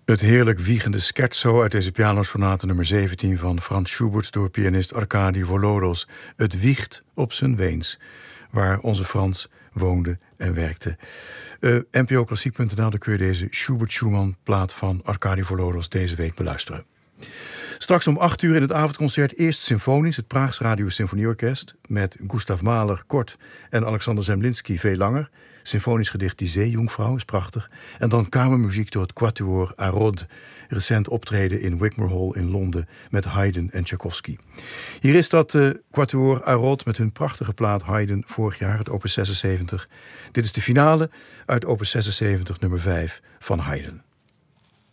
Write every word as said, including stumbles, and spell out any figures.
Het heerlijk wiegende scherzo uit deze pianosonate nummer zeventien van Franz Schubert door pianist Arkadi Volodos. Het wiegt op zijn Weens, waar onze Frans woonde en werkte. Uh, N P O Klassiek punt n l, daar kun je deze Schubert-Schumann-plaat van Arkadi Volodos deze week beluisteren. Straks om acht uur in het avondconcert eerst symfonisch, het Praags Radio Symfonieorkest, met Gustav Mahler kort en Alexander Zemlinsky veel langer. Symfonisch gedicht Die Zeejungfrau is prachtig. En dan kamermuziek door het Quatuor Arod. Recent optreden in Wigmore Hall in Londen met Haydn en Tchaikovsky. Hier is dat uh, Quatuor Arod met hun prachtige plaat Haydn vorig jaar, het opus zesenzeventig. Dit is de finale uit opus zesenzeventig nummer vijf van Haydn.